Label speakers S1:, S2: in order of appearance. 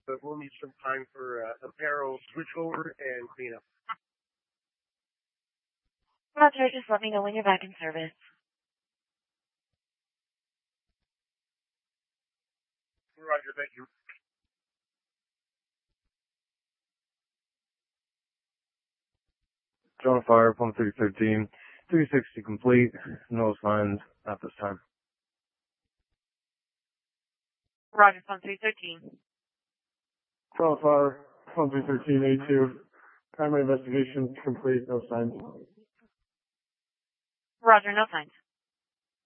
S1: but we'll need some time for apparel switchover and cleanup.
S2: Roger, just let me know when you're back in service.
S1: Roger, thank you.
S3: Drone fire, pump 313, 360 complete, no signs at this time.
S2: Roger, pump 313.
S3: Drone fire, pump 313, A2, primary investigation complete, no signs.
S2: Roger, no signs.